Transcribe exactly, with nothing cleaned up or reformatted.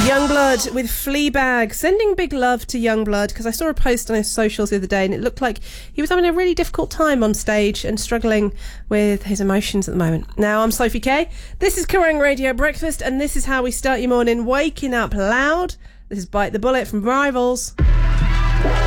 Youngblood with Fleabag, sending big love to Youngblood, because I saw a post on his socials the other day and it looked like he was having a really difficult time on stage and struggling with his emotions at the moment. Now, I'm Sophie Kay. This is Kerrang Radio Breakfast, and this is how we start your morning, waking up loud. This is Bite the Bullet from Rivals.